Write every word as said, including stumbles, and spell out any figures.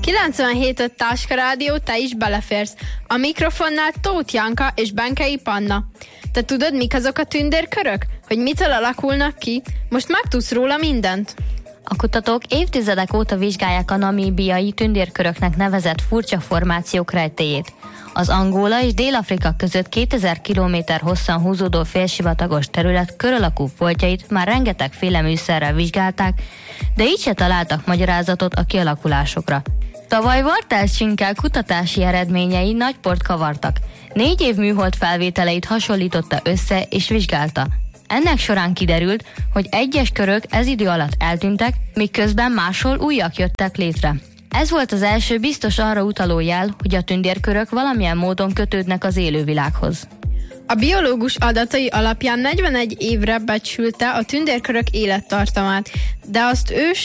kilencvenhét öt Táska Rádió, te is beleférsz. A mikrofonnál Tóth Janka és Benkei Panna. Te tudod, mik azok a tündérkörök? Hogy mitől alakulnak ki? Most megtudsz róla mindent. A kutatók évtizedek óta vizsgálják a namíbiai tündérköröknek nevezett furcsa formációk rejtélyét. Az Angola és Dél-Afrika között kétezer kilométer hosszan húzódó félsivatagos terület kör alakú foltjait már rengetegféle műszerrel vizsgálták, de így se találtak magyarázatot a kialakulásokra. Tavaly Vartás-Csinkel kutatási eredményei nagy port kavartak. Négy év műhold felvételeit hasonlította össze és vizsgálta. Ennek során kiderült, hogy egyes körök ez idő alatt eltűntek, miközben máshol újak jöttek létre. Ez volt az első biztos arra utaló jel, hogy a tündérkörök valamilyen módon kötődnek az élővilághoz. A biológus adatai alapján negyvenegy évre becsülte a tündérkörök élettartamát, de azt ő